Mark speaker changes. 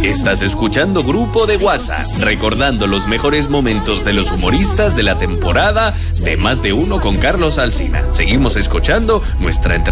Speaker 1: Estás escuchando Grupo de WhatsApp, recordando los mejores momentos de los humoristas de la temporada de Más de Uno con Carlos Alsina. Seguimos escuchando nuestra entrevista